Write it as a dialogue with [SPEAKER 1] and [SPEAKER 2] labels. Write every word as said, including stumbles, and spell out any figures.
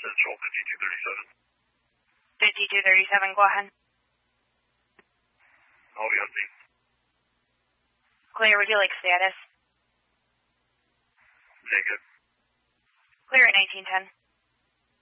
[SPEAKER 1] Central, fifty-two thirty-seven.
[SPEAKER 2] fifty-two thirty-seven, go ahead.
[SPEAKER 1] All we have seen.
[SPEAKER 2] Clear, would you like status?
[SPEAKER 1] Negative.
[SPEAKER 2] Clear at nineteen ten.